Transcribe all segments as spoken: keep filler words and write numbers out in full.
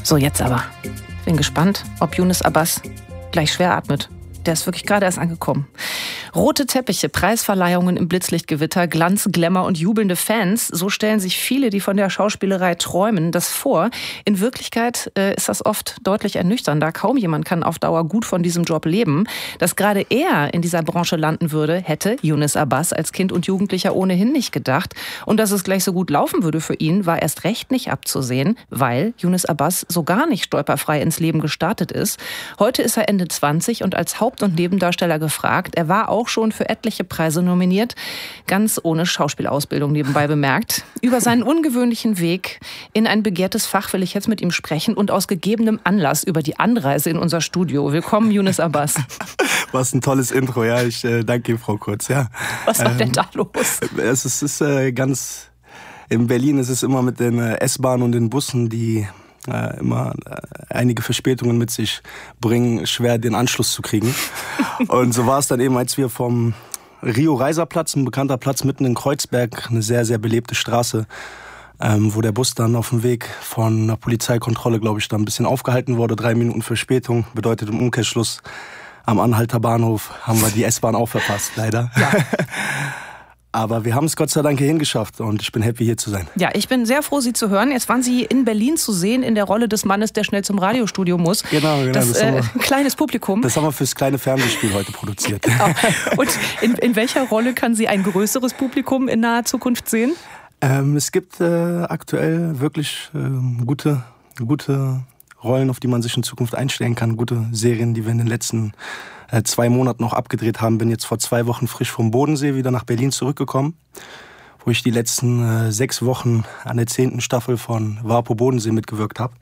So, jetzt aber. Bin gespannt, ob Yunus Abbas gleich schwer atmet. Der ist wirklich gerade erst angekommen. Rote Teppiche, Preisverleihungen im Blitzlichtgewitter, Glanz, Glamour und jubelnde Fans. So stellen sich viele, die von der Schauspielerei träumen, das vor. In Wirklichkeit äh, ist das oft deutlich ernüchternder. Kaum jemand kann auf Dauer gut von diesem Job leben. Dass gerade er in dieser Branche landen würde, hätte Yunus Abbas als Kind und Jugendlicher ohnehin nicht gedacht. Und dass es gleich so gut laufen würde für ihn, war erst recht nicht abzusehen, weil Yunus Abbas so gar nicht stolperfrei ins Leben gestartet ist. Heute ist er Ende zwanzig und als Haupt- und Nebendarsteller gefragt. Er war auch schon für etliche Preise nominiert, ganz ohne Schauspielausbildung nebenbei bemerkt. Über seinen ungewöhnlichen Weg in ein begehrtes Fach will ich jetzt mit ihm sprechen und aus gegebenem Anlass über die Anreise in unser Studio. Willkommen, Yunus Abbas. Was ein tolles Intro, ja. Ich äh, danke Ihnen, Frau Kurz. Ja. Was war ähm, denn da los? Es ist, ist äh, ganz... In Berlin ist es immer mit den äh, S-Bahnen und den Bussen, die äh, immer äh, einige Verspätungen mit sich bringen, schwer den Anschluss zu kriegen. Und so war es dann eben, als wir vom Rio-Reiser-Platz, ein bekannter Platz mitten in Kreuzberg, eine sehr, sehr belebte Straße, ähm, wo der Bus dann auf dem Weg von einer Polizeikontrolle, glaube ich, dann ein bisschen aufgehalten wurde. Drei Minuten Verspätung bedeutet im Umkehrschluss, am Anhalter Bahnhof haben wir die S-Bahn auch verpasst, leider. Ja. Aber wir haben es Gott sei Dank hierhin geschafft und ich bin happy, hier zu sein. Ja, ich bin sehr froh, Sie zu hören. Jetzt waren Sie in Berlin zu sehen in der Rolle des Mannes, der schnell zum Radiostudio muss. Genau, genau. Das, das äh, wir, ein kleines Publikum. Das haben wir fürs kleine Fernsehspiel heute produziert. Genau. Und in, in welcher Rolle kann Sie ein größeres Publikum in naher Zukunft sehen? Ähm, es gibt äh, aktuell wirklich äh, gute, gute Rollen, auf die man sich in Zukunft einstellen kann. Gute Serien, die wir in den letzten äh, zwei Monaten noch abgedreht haben. Bin jetzt vor zwei Wochen frisch vom Bodensee wieder nach Berlin zurückgekommen, wo ich die letzten äh, sechs Wochen an der zehnten Staffel von Vapo Bodensee mitgewirkt habe.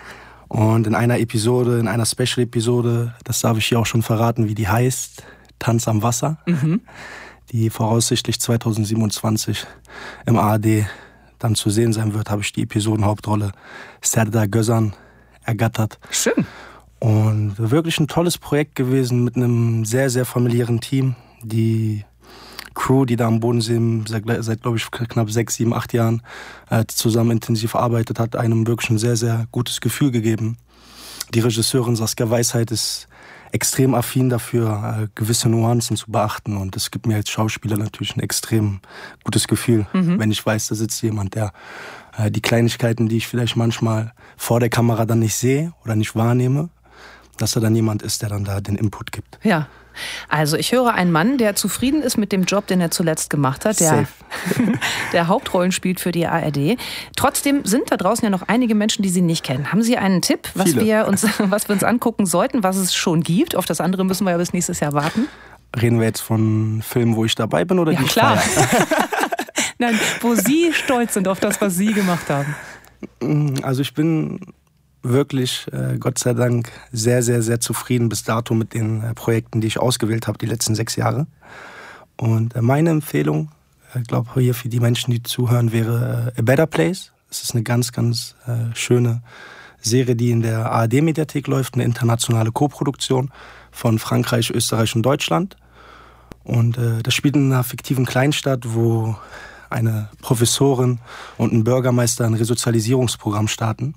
Und in einer Episode, in einer Special-Episode, das darf ich hier auch schon verraten, wie die heißt, Tanz am Wasser, mhm. die voraussichtlich zweitausendsiebenundzwanzig im A R D dann zu sehen sein wird, habe ich die Episodenhauptrolle Serdar Gözan ergattert. Schön. Und wirklich ein tolles Projekt gewesen mit einem sehr, sehr familiären Team. Die Crew, die da am Bodensee seit, seit glaube ich, knapp sechs, sieben, acht Jahren äh, zusammen intensiv arbeitet, hat einem wirklich ein sehr, sehr gutes Gefühl gegeben. Die Regisseurin Saskia Weisheit ist extrem affin dafür, äh, gewisse Nuancen zu beachten. Und es gibt mir als Schauspieler natürlich ein extrem gutes Gefühl, mhm. wenn ich weiß, da sitzt jemand, der äh, die Kleinigkeiten, die ich vielleicht manchmal vor der Kamera dann nicht sehe oder nicht wahrnehme, dass er dann jemand ist, der dann da den Input gibt. Ja. Also ich höre einen Mann, der zufrieden ist mit dem Job, den er zuletzt gemacht hat, der, der Hauptrollen spielt für die A R D. Trotzdem sind da draußen ja noch einige Menschen, die Sie nicht kennen. Haben Sie einen Tipp, was wir uns, was wir uns angucken sollten, was es schon gibt? Auf das andere müssen wir ja bis nächstes Jahr warten. Reden wir jetzt von Filmen, wo ich dabei bin oder ja, die klar. Nein, wo Sie stolz sind auf das, was Sie gemacht haben. Also ich bin wirklich, äh, Gott sei Dank, sehr, sehr, sehr zufrieden bis dato mit den äh, Projekten, die ich ausgewählt habe, die letzten sechs Jahre. Und äh, meine Empfehlung, ich äh, glaube hier für die Menschen, die zuhören, wäre äh, A Better Place. Es ist eine ganz, ganz äh, schöne Serie, die in der A R D-Mediathek läuft, eine internationale Koproduktion von Frankreich, Österreich und Deutschland. Und äh, das spielt in einer fiktiven Kleinstadt, wo eine Professorin und ein Bürgermeister ein Resozialisierungsprogramm starten.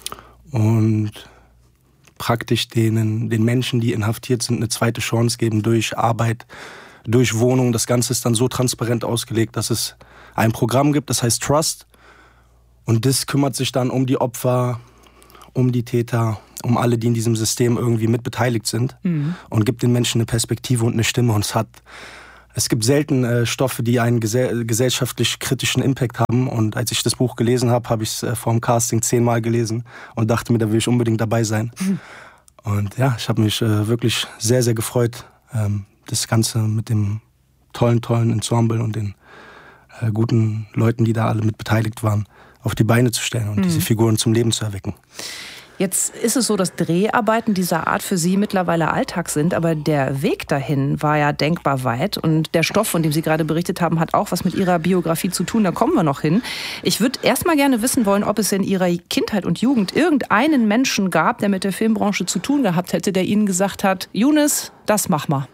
Und praktisch denen, den Menschen, die inhaftiert sind, eine zweite Chance geben durch Arbeit, durch Wohnung. Das Ganze ist dann so transparent ausgelegt, dass es ein Programm gibt, das heißt Trust. Und das kümmert sich dann um die Opfer, um die Täter, um alle, die in diesem System irgendwie mitbeteiligt sind. Mhm. Und gibt den Menschen eine Perspektive und eine Stimme. Und es hat... Es gibt selten äh, Stoffe, die einen gesell- gesellschaftlich kritischen Impact haben. Und als ich das Buch gelesen habe, habe ich es äh, vor dem Casting zehnmal gelesen und dachte mir, da will ich unbedingt dabei sein. Mhm. Und ja, ich habe mich äh, wirklich sehr, sehr gefreut, ähm, das Ganze mit dem tollen, tollen Ensemble und den äh, guten Leuten, die da alle mit beteiligt waren, auf die Beine zu stellen und mhm. diese Figuren zum Leben zu erwecken. Jetzt ist es so, dass Dreharbeiten dieser Art für Sie mittlerweile Alltag sind, aber der Weg dahin war ja denkbar weit und der Stoff, von dem Sie gerade berichtet haben, hat auch was mit Ihrer Biografie zu tun, da kommen wir noch hin. Ich würde erst mal gerne wissen wollen, ob es in Ihrer Kindheit und Jugend irgendeinen Menschen gab, der mit der Filmbranche zu tun gehabt hätte, der Ihnen gesagt hat, Yunus, das mach mal.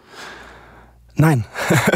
Nein,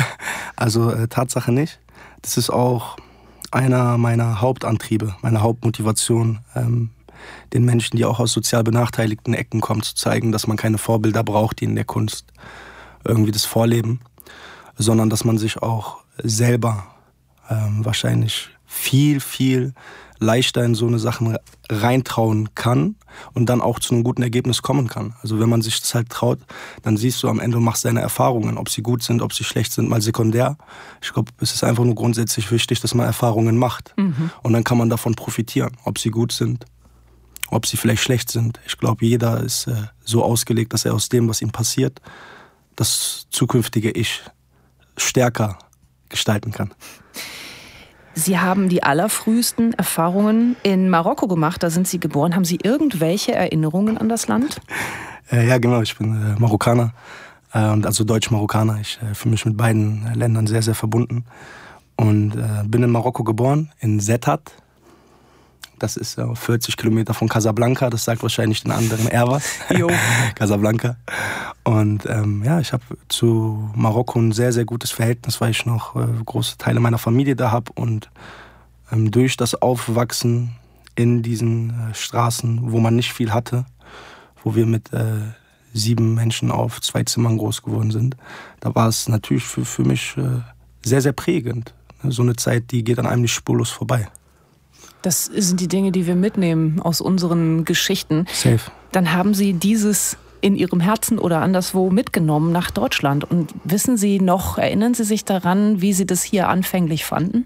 also äh, Tatsache nicht. Das ist auch einer meiner Hauptantriebe, meine Hauptmotivation, ähm, den Menschen, die auch aus sozial benachteiligten Ecken kommen, zu zeigen, dass man keine Vorbilder braucht, die in der Kunst irgendwie das vorleben, sondern dass man sich auch selber ähm, wahrscheinlich viel, viel leichter in so eine Sachen reintrauen kann und dann auch zu einem guten Ergebnis kommen kann. Also wenn man sich das halt traut, dann siehst du am Ende und machst deine Erfahrungen, ob sie gut sind, ob sie schlecht sind, mal sekundär. Ich glaube, es ist einfach nur grundsätzlich wichtig, dass man Erfahrungen macht. Mhm. Und dann kann man davon profitieren, ob sie gut sind, ob sie vielleicht schlecht sind. Ich glaube, jeder ist äh, so ausgelegt, dass er aus dem, was ihm passiert, das zukünftige Ich stärker gestalten kann. Sie haben die allerfrühesten Erfahrungen in Marokko gemacht. Da sind Sie geboren. Haben Sie irgendwelche Erinnerungen an das Land? Äh, ja, genau. Ich bin äh, Marokkaner, äh, also Deutsch-Marokkaner. Ich äh, fühle mich mit beiden Ländern sehr, sehr verbunden. Und äh, bin in Marokko geboren, in Settat. Das ist äh, vierzig Kilometer von Casablanca. Das sagt wahrscheinlich den anderen eher was. Jo. Casablanca. Und ähm, ja, ich habe zu Marokko ein sehr, sehr gutes Verhältnis, weil ich noch äh, große Teile meiner Familie da habe. Und ähm, durch das Aufwachsen in diesen äh, Straßen, wo man nicht viel hatte, wo wir mit äh, sieben Menschen auf zwei Zimmern groß geworden sind, da war es natürlich für, für mich äh, sehr, sehr prägend. So eine Zeit, die geht an einem nicht spurlos vorbei. Das sind die Dinge, die wir mitnehmen aus unseren Geschichten. Safe. Dann haben Sie dieses in Ihrem Herzen oder anderswo mitgenommen nach Deutschland. Und wissen Sie noch, erinnern Sie sich daran, wie Sie das hier anfänglich fanden?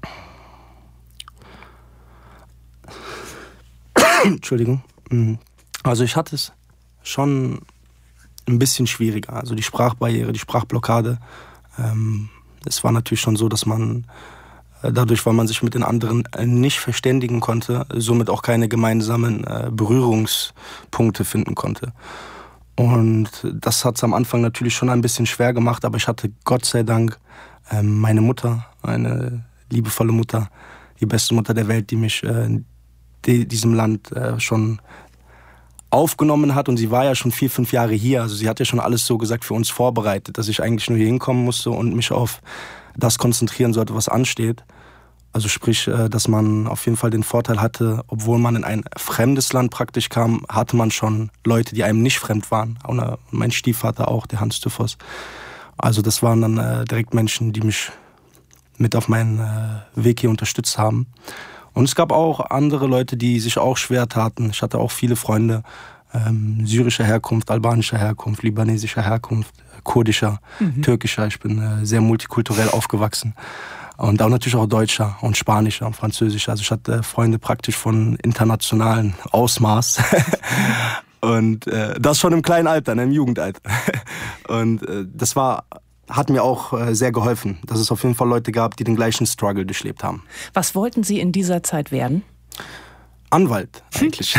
Entschuldigung. Also ich hatte es schon ein bisschen schwieriger. Also die Sprachbarriere, die Sprachblockade. Es war natürlich schon so, dass man dadurch, weil man sich mit den anderen nicht verständigen konnte, somit auch keine gemeinsamen Berührungspunkte finden konnte. Und das hat es am Anfang natürlich schon ein bisschen schwer gemacht, aber ich hatte Gott sei Dank ähm, meine Mutter, eine liebevolle Mutter, die beste Mutter der Welt, die mich äh, in die, diesem Land äh, schon aufgenommen hat. Und sie war ja schon vier, fünf Jahre hier. Also sie hat ja schon alles so gesagt für uns vorbereitet, dass ich eigentlich nur hier hinkommen musste und mich auf das konzentrieren sollte, was ansteht. Also sprich, dass man auf jeden Fall den Vorteil hatte, obwohl man in ein fremdes Land praktisch kam, hatte man schon Leute, die einem nicht fremd waren. Und mein Stiefvater auch, der Hans Typhos. Also das waren dann direkt Menschen, die mich mit auf meinen Weg hier unterstützt haben. Und es gab auch andere Leute, die sich auch schwer taten. Ich hatte auch viele Freunde ähm, syrischer Herkunft, albanischer Herkunft, libanesischer Herkunft, kurdischer, mhm. türkischer. Ich bin äh, sehr multikulturell aufgewachsen. Und auch natürlich auch Deutscher und Spanischer und Französischer. Also ich hatte Freunde praktisch von internationalen Ausmaß. Und äh, das schon im kleinen Alter, ne, im Jugendalter. Und äh, das war, hat mir auch äh, sehr geholfen, dass es auf jeden Fall Leute gab, die den gleichen Struggle durchlebt haben. Was wollten Sie in dieser Zeit werden? Anwalt eigentlich.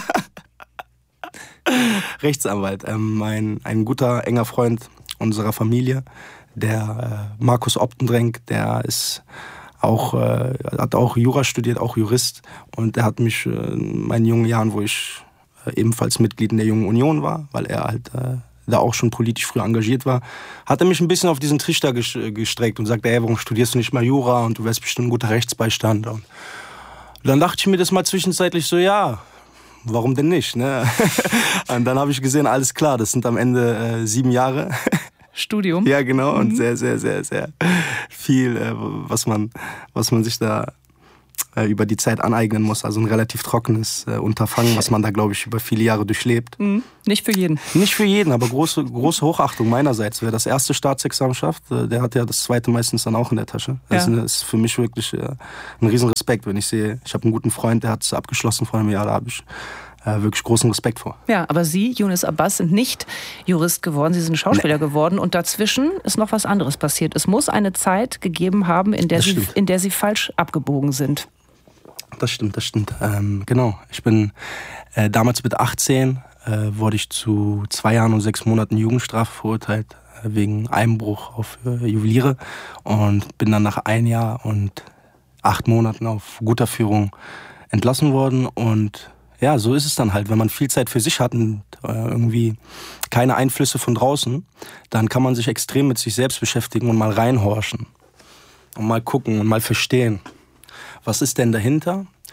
Rechtsanwalt. Ähm, mein, ein guter, enger Freund unserer Familie, der äh, Markus Optendrenk, der ist auch, äh, hat auch Jura studiert, auch Jurist. Und der hat mich äh, in meinen jungen Jahren, wo ich äh, ebenfalls Mitglied in der Jungen Union war, weil er halt äh, da auch schon politisch früh engagiert war, hat er mich ein bisschen auf diesen Trichter gestreckt und sagte, ey, warum studierst du nicht mal Jura und du wärst bestimmt ein guter Rechtsbeistand. Und dann dachte ich mir das mal zwischenzeitlich so, ja, warum denn nicht? Ne? Und dann habe ich gesehen, alles klar, das sind am Ende äh, sieben Jahre. Studium. Ja, genau. Und mhm. sehr, sehr, sehr, sehr viel, äh, was man, was man sich da äh, über die Zeit aneignen muss. Also ein relativ trockenes äh, Unterfangen, was man da, glaube ich, über viele Jahre durchlebt. Mhm. Nicht für jeden. Nicht für jeden, aber große, große Hochachtung meinerseits. Wer das erste Staatsexamen schafft, äh, der hat ja das zweite meistens dann auch in der Tasche. Das ja. ist für mich wirklich äh, ein Riesenrespekt, wenn ich sehe, ich habe einen guten Freund, der hat es abgeschlossen vor einem Jahr, da habe ich Äh, wirklich großen Respekt vor. Ja, aber Sie, Younes Abbas, sind nicht Jurist geworden, Sie sind Schauspieler nee. geworden und dazwischen ist noch was anderes passiert. Es muss eine Zeit gegeben haben, in der, Sie, in der Sie falsch abgebogen sind. Das stimmt, das stimmt. Ähm, genau, ich bin äh, damals mit achtzehn, äh, wurde ich zu zwei Jahren und sechs Monaten Jugendstrafe verurteilt, äh, wegen Einbruch auf äh, Juweliere und bin dann nach ein Jahr und acht Monaten auf guter Führung entlassen worden. Und ja, so ist es dann halt. Wenn man viel Zeit für sich hat und äh, irgendwie keine Einflüsse von draußen, dann kann man sich extrem mit sich selbst beschäftigen und mal reinhorchen und mal gucken und mal verstehen. Was ist denn dahinter?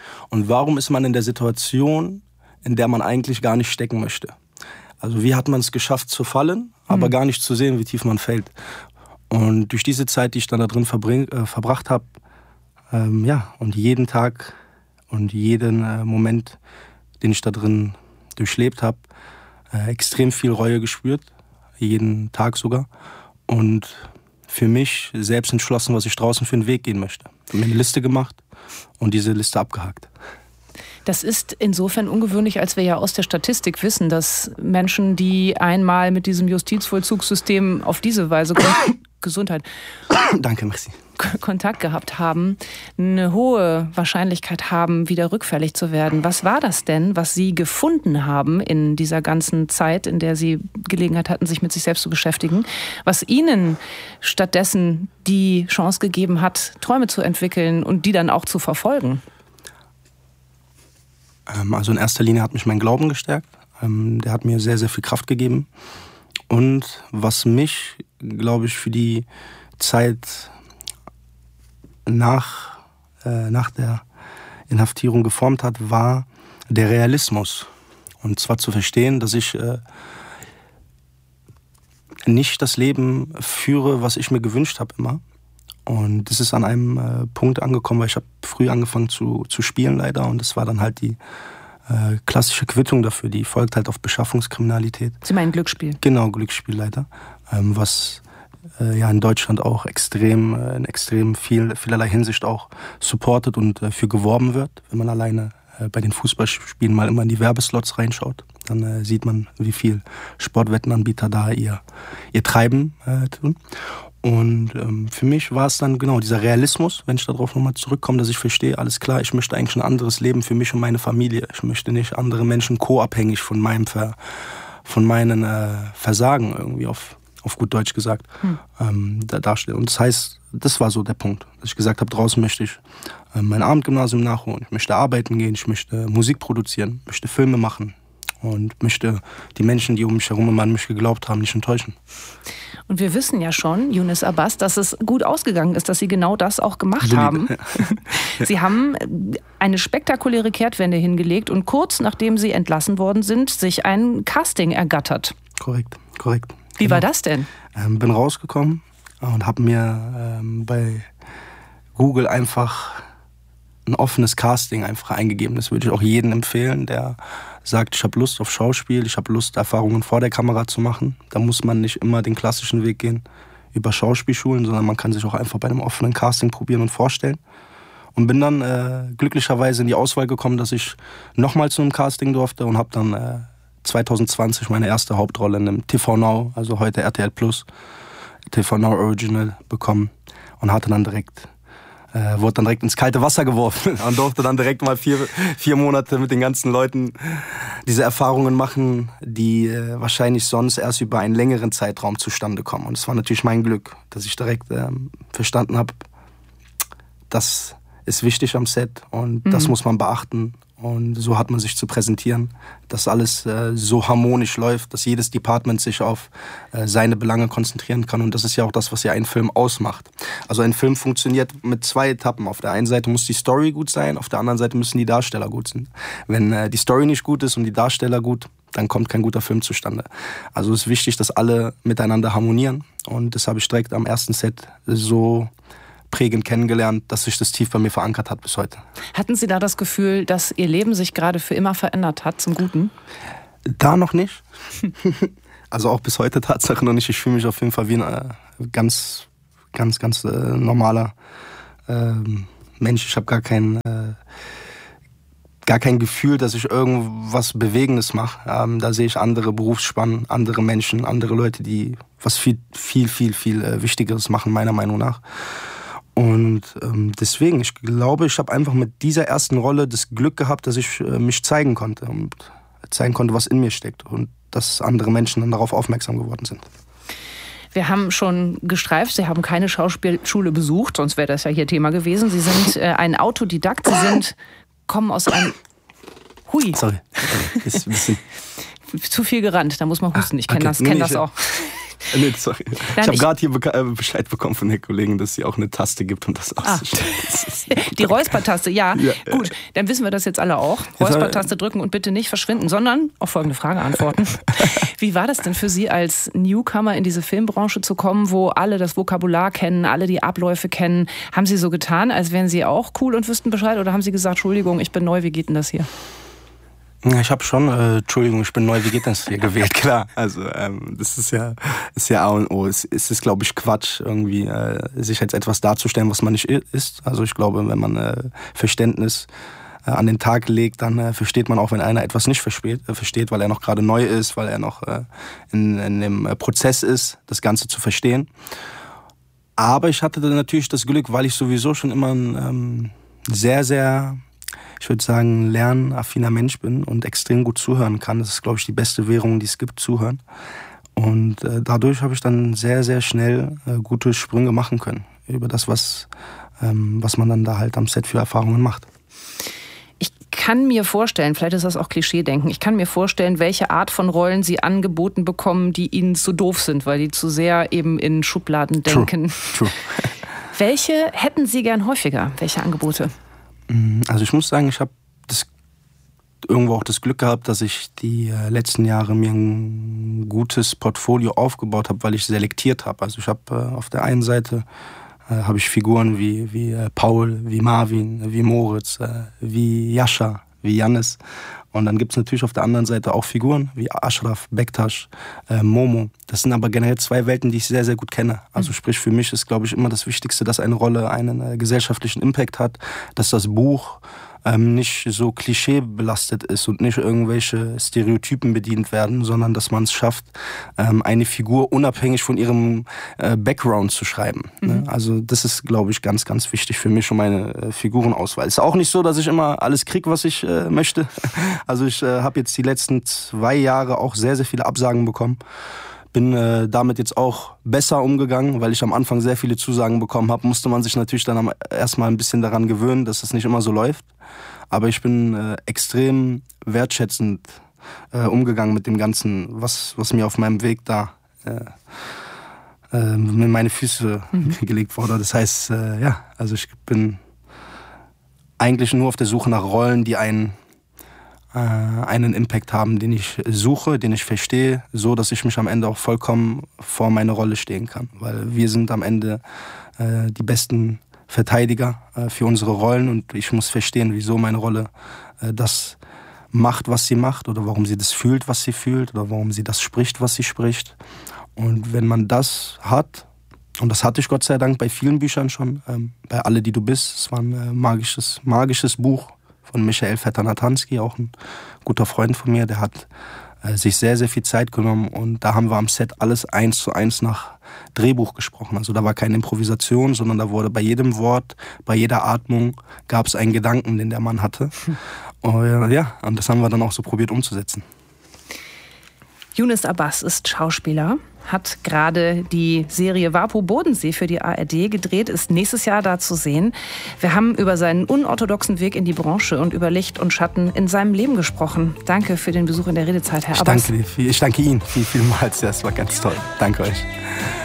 Und warum ist man in der Situation, in der man eigentlich gar nicht stecken möchte? Also wie hat man es geschafft zu fallen, aber mhm. gar nicht zu sehen, wie tief man fällt? Und durch diese Zeit, die ich dann da drin verbring, äh, verbracht habe, ähm, ja, und jeden Tag und jeden äh, Moment, den ich da drin durchlebt habe, äh, extrem viel Reue gespürt, jeden Tag sogar. Und für mich selbst entschlossen, was ich draußen für einen Weg gehen möchte. Ich habe mir eine Liste gemacht und diese Liste abgehakt. Das ist insofern ungewöhnlich, als wir ja aus der Statistik wissen, dass Menschen, die einmal mit diesem Justizvollzugssystem auf diese Weise Gesundheit Danke, merci. Kontakt gehabt haben, eine hohe Wahrscheinlichkeit haben, wieder rückfällig zu werden. Was war das denn, was Sie gefunden haben in dieser ganzen Zeit, in der Sie Gelegenheit hatten, sich mit sich selbst zu beschäftigen, was Ihnen stattdessen die Chance gegeben hat, Träume zu entwickeln und die dann auch zu verfolgen? Also in erster Linie hat mich mein Glauben gestärkt. Der hat mir sehr, sehr viel Kraft gegeben. Und was mich, glaube ich, für die Zeit nach, äh, nach der Inhaftierung geformt hat, war der Realismus. Und zwar zu verstehen, dass ich äh, nicht das Leben führe, was ich mir gewünscht habe immer. Und das ist an einem äh, Punkt angekommen, weil ich habe früh angefangen zu, zu spielen leider. Und das war dann halt die äh, klassische Quittung dafür, die folgt halt auf Beschaffungskriminalität. Sie meinen Glücksspiel? Genau, Glücksspiel leider. Ähm, was äh, ja in Deutschland auch extrem, äh, in extrem viel, vielerlei Hinsicht auch supportet und äh, für geworben wird. Wenn man alleine äh, bei den Fußballspielen mal immer in die Werbeslots reinschaut, dann äh, sieht man, wie viel Sportwettenanbieter da ihr, ihr Treiben äh, tun. Und ähm, für mich war es dann genau dieser Realismus, wenn ich darauf nochmal zurückkomme, dass ich verstehe, alles klar, ich möchte eigentlich ein anderes Leben für mich und meine Familie. Ich möchte nicht andere Menschen co-abhängig von meinem Ver, von meinen äh, Versagen irgendwie auf, auf gut Deutsch gesagt hm. ähm, da darstellen. Und das heißt, das war so der Punkt, dass ich gesagt habe, draußen möchte ich äh, mein Abendgymnasium nachholen, ich möchte arbeiten gehen, ich möchte Musik produzieren, möchte Filme machen und möchte die Menschen, die um mich herum immer an mich geglaubt haben, nicht enttäuschen. Und wir wissen ja schon, Younes Abbas, dass es gut ausgegangen ist, dass Sie genau das auch gemacht Liebe. haben. Sie haben eine spektakuläre Kehrtwende hingelegt und kurz nachdem Sie entlassen worden sind, sich ein Casting ergattert. Korrekt, korrekt. Wie genau. war das denn? Ähm, bin rausgekommen und habe mir ähm, bei Google einfach ein offenes Casting einfach eingegeben. Das würde ich auch jedem empfehlen, der sagt, ich habe Lust auf Schauspiel, ich habe Lust, Erfahrungen vor der Kamera zu machen. Da muss man nicht immer den klassischen Weg gehen über Schauspielschulen, sondern man kann sich auch einfach bei einem offenen Casting probieren und vorstellen. Und bin dann äh, glücklicherweise in die Auswahl gekommen, dass ich nochmal zu einem Casting durfte und habe dann äh, zwanzig zwanzig meine erste Hauptrolle in einem T V Now, also heute R T L Plus, T V Now Original bekommen und hatte dann direkt Äh, wurde dann direkt ins kalte Wasser geworfen und durfte dann direkt mal vier, vier Monate mit den ganzen Leuten diese Erfahrungen machen, die äh, wahrscheinlich sonst erst über einen längeren Zeitraum zustande kommen. Und es war natürlich mein Glück, dass ich direkt äh, verstanden habe, das ist wichtig am Set und mhm. das muss man beachten. Und so hat man sich zu präsentieren, dass alles äh, so harmonisch läuft, dass jedes Department sich auf äh, seine Belange konzentrieren kann. Und das ist ja auch das, was ja einen Film ausmacht. Also ein Film funktioniert mit zwei Etappen. Auf der einen Seite muss die Story gut sein, auf der anderen Seite müssen die Darsteller gut sein. Wenn äh, die Story nicht gut ist und die Darsteller gut, dann kommt kein guter Film zustande. Also es ist wichtig, dass alle miteinander harmonieren. Und das habe ich direkt am ersten Set so prägend kennengelernt, dass sich das tief bei mir verankert hat bis heute. Hatten Sie da das Gefühl, dass Ihr Leben sich gerade für immer verändert hat, zum Guten? Da noch nicht. Also auch bis heute Tatsache noch nicht. Ich fühle mich auf jeden Fall wie ein äh, ganz, ganz, ganz äh, normaler äh, Mensch. Ich habe gar kein, äh, gar kein Gefühl, dass ich irgendwas Bewegendes mache. Ähm, da sehe ich andere Berufsspannen, andere Menschen, andere Leute, die was viel, viel, viel, viel äh, Wichtigeres machen, meiner Meinung nach. Und ähm, deswegen, ich glaube, ich habe einfach mit dieser ersten Rolle das Glück gehabt, dass ich äh, mich zeigen konnte und zeigen konnte, was in mir steckt und dass andere Menschen dann darauf aufmerksam geworden sind. Wir haben schon gestreift, Sie haben keine Schauspielschule besucht, sonst wäre das ja hier Thema gewesen. Sie sind äh, ein Autodidakt, Sie sind, kommen aus einem... Hui. Sorry, ist ein bisschen... Zu viel gerannt, da muss man husten. Ich kenne okay. das, kenn nee, das auch. Nee, sorry. Nein, ich habe gerade hier be- Bescheid bekommen von der Kollegin, dass sie auch eine Taste gibt, um das auszustellen. Ah. Die Räuspertaste, ja. ja. Gut, dann wissen wir das jetzt alle auch. Räuspertaste drücken und bitte nicht verschwinden, sondern auf folgende Frage antworten. Wie war das denn für Sie als Newcomer in diese Filmbranche zu kommen, wo alle das Vokabular kennen, alle die Abläufe kennen? Haben Sie so getan, als wären Sie auch cool und wüssten Bescheid? Oder haben Sie gesagt, Entschuldigung, ich bin neu, wie geht denn das hier? Ich habe schon, äh, Entschuldigung, ich bin neu, wie geht das hier gewählt, klar. Also ähm, das ist ja, ist ja A und O. Es, es ist, glaube ich, Quatsch, irgendwie äh, sich als etwas darzustellen, was man nicht ist. Also ich glaube, wenn man äh, Verständnis äh, an den Tag legt, dann äh, versteht man auch, wenn einer etwas nicht versteht, äh, versteht, weil er noch gerade neu ist, weil er noch äh, in, in dem Prozess ist, das Ganze zu verstehen. Aber ich hatte dann natürlich das Glück, weil ich sowieso schon immer ein ähm, sehr, sehr... ich würde sagen, lernaffiner Mensch bin und extrem gut zuhören kann. Das ist, glaube ich, die beste Währung, die es gibt, zuhören. Und äh, dadurch habe ich dann sehr, sehr schnell äh, gute Sprünge machen können über das, was, ähm, was man dann da halt am Set für Erfahrungen macht. Ich kann mir vorstellen, vielleicht ist das auch Klischee-Denken, ich kann mir vorstellen, welche Art von Rollen Sie angeboten bekommen, die Ihnen zu doof sind, weil die zu sehr eben in Schubladen denken. True. True. Welche hätten Sie gern häufiger? Welche Angebote? Also ich muss sagen, ich habe das irgendwo auch das Glück gehabt, dass ich die äh, letzten Jahre mir ein gutes Portfolio aufgebaut habe, weil ich selektiert habe. Also ich habe äh, auf der einen Seite äh, habe ich Figuren wie, wie äh, Paul, wie Marvin, wie Moritz, äh, wie Jascha, wie Jannis. Und dann gibt es natürlich auf der anderen Seite auch Figuren wie Ashraf, Bektaş, äh, Momo. Das sind aber generell zwei Welten, die ich sehr, sehr gut kenne. Also sprich, für mich ist, glaube ich, immer das Wichtigste, dass eine Rolle einen äh, gesellschaftlichen Impact hat, dass das Buch ähm, nicht so klischeebelastet ist und nicht irgendwelche Stereotypen bedient werden, sondern dass man es schafft, ähm, eine Figur unabhängig von ihrem äh, Background zu schreiben. Mhm. Ne? Also das ist, glaube ich, ganz, ganz wichtig für mich und meine äh, Figurenauswahl. Es ist auch nicht so, dass ich immer alles kriege, was ich äh, möchte. Also ich äh, habe jetzt die letzten zwei Jahre auch sehr, sehr viele Absagen bekommen. Bin äh, damit jetzt auch besser umgegangen, weil ich am Anfang sehr viele Zusagen bekommen habe. Musste man sich natürlich dann erstmal ein bisschen daran gewöhnen, dass es nicht immer so läuft. Aber ich bin äh, extrem wertschätzend äh, umgegangen mit dem Ganzen, was, was mir auf meinem Weg da äh, äh, mit meine Füße mhm. gelegt wurde. Das heißt, äh, ja, also ich bin eigentlich nur auf der Suche nach Rollen, die einen einen Impact haben, den ich suche, den ich verstehe, so dass ich mich am Ende auch vollkommen vor meine Rolle stehen kann. Weil wir sind am Ende äh, die besten Verteidiger äh, für unsere Rollen und ich muss verstehen, wieso meine Rolle äh, das macht, was sie macht oder warum sie das fühlt, was sie fühlt oder warum sie das spricht, was sie spricht. Und wenn man das hat, und das hatte ich Gott sei Dank bei vielen Büchern schon, ähm, bei Alle, die du bist, es war ein äh, magisches, magisches Buch, von Michael Vetter-Natanski, auch ein guter Freund von mir, der hat äh, sich sehr, sehr viel Zeit genommen und da haben wir am Set alles eins zu eins nach Drehbuch gesprochen. Also da war keine Improvisation, sondern da wurde bei jedem Wort, bei jeder Atmung gab es einen Gedanken, den der Mann hatte. Und, äh, ja, und das haben wir dann auch so probiert umzusetzen. Younes Abbas ist Schauspieler, hat gerade die Serie Vapo Bodensee für die A R D gedreht, ist nächstes Jahr da zu sehen. Wir haben über seinen unorthodoxen Weg in die Branche und über Licht und Schatten in seinem Leben gesprochen. Danke für den Besuch in der Redezeit, Herr Abbas. Ich danke, ich danke Ihnen viel, vielmals. Das war ganz toll. Danke euch.